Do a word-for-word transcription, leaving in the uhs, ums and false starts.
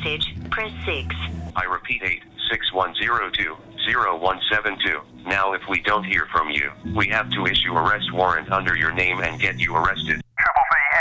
message, press six. I repeat eight six one zero two zero one seven two. Now if we don't hear from you, we have to issue arrest warrant under your name and get you arrested.